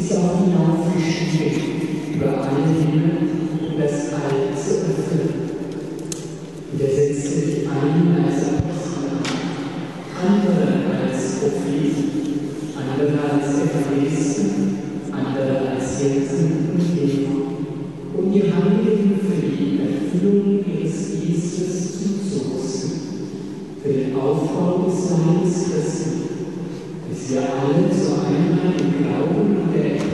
bis auch hinauf stieg, über alle Himmel, um das All zu öffnen. Und er setzte sich ein als Apostel, andere als Propheten, andere als Evangelisten, andere als Hirten und Lehrer, um die Heiligen für die Erfüllung ihres Dienstes zuzurüsten, für den Aufbau des Leibes Christi, bis wir alle zu Einheit im Glauben und der